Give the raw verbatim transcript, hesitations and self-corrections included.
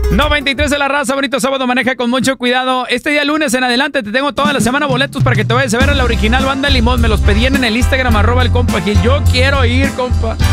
noventa y tres de la raza, bonito sábado, maneja con mucho cuidado. Este día lunes en adelante te tengo toda la semana boletos para que te vayas a ver a la original Banda Limón. Me los pedían en el Instagram, arroba el compa Gil. Yo quiero ir, compa.